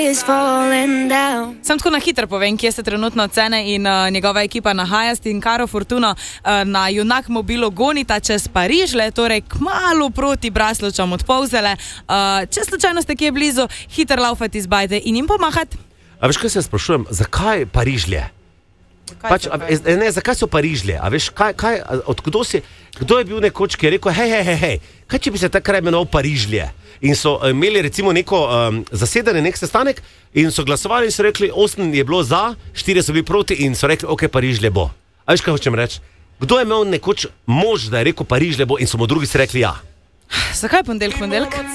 Sam tako na hitro povem, kje se trenutno Cene in njegova ekipa nahaja. Tinkaro Fortuno na Junak mobilu gonita čez Parižle, torej kmalu proti Braslovčam od Polzele. Če slučajno ste kje blizu, hiter laufati izbajte in jim pomahati. A veš, kaj se sprašujem, zakaj Parižlje? Zakaj so Parižlje? A veš, kdo je bil nekoč, ki je rekel, hej, kaj če bi se takrat imenoval Parižlje? In so imeli recimo neko zasedanje, nek sestanek in so glasovali in so rekli, 8 je bilo za, 4 so bili proti in so rekli, ok, Parižlje bo. A veš, kaj hočem reči? Kdo je imel nekoč mož, da je rekel Parižlje bo in so mu drugi si rekli ja? Zakaj ponedeljek?